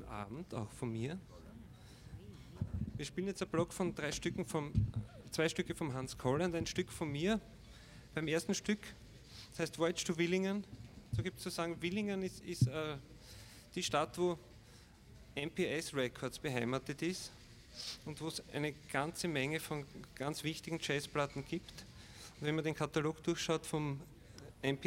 Abend, auch von mir. Wir spielen jetzt ein Block von zwei Stücke vom Hans Koller und ein Stück von mir. Beim ersten Stück, das heißt Voyage to Willingen. So gibt es zu sagen, Willingen ist die Stadt, wo MPS Records beheimatet ist und wo es eine ganze Menge von ganz wichtigen Jazzplatten gibt. Und wenn man den Katalog durchschaut vom